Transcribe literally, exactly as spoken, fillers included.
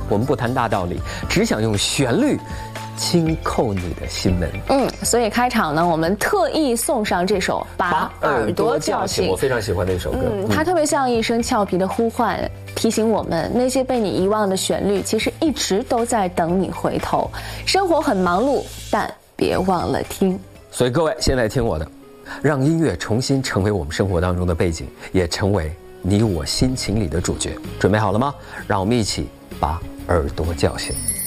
我们不谈大道理，只想用旋律轻叩你的心门。 嗯，所以开场呢，我们特意送上这首《把耳朵叫醒》， 我非常喜欢那首歌。 嗯，它特别像一声俏皮的呼唤，提醒我们那些被你遗忘的旋律，其实一直都在等你回头。生活很忙碌，但别忘了听。 所以各位，现在听我的，让音乐重新成为我们生活当中的背景，也成为你我心情里的主角。准备好了吗？让我们一起把耳朵叫醒。